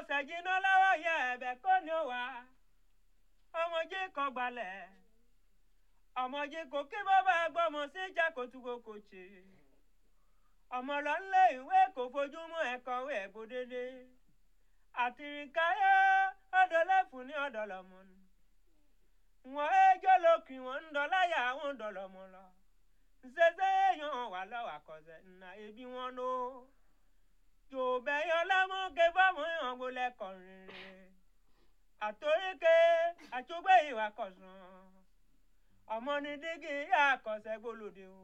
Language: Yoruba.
ṣẹ̀jìnà lọ́wọ́ yẹ ẹ̀bẹ̀ kó ní ó wà ọmọdé kan gbalẹ̀ ọmọdé kò kí bó bá gbọ́mọ sí jẹ́ kó tú kó ṣe ọmọ lọ nílé ìwé kò fojú mọ́ ẹ̀kọ́ ẹ̀gbọ́ dédé àtìrìnkáyé ọ̀dọ̀ lẹ́fù ní ọ̀dọ̀ lọ́mọ ni wọ́n ẹjọ́ lókì wọ́n ń dọ́láyà àwọn ọ̀dọ̀ lọ́mọ lọ ṣẹṣẹ èèyàn wà lọ́wọ́ àkọsẹ̀ nà ebi wọn ló jòbẹ́yọ lámú ké fọ́ọ̀mù ìhàn gbolẹ̀ kọrin àtòríkè àtúgbé ìwà kọ̀sán ọmọ ní dígí yà àkọsẹ̀ gbólóde o.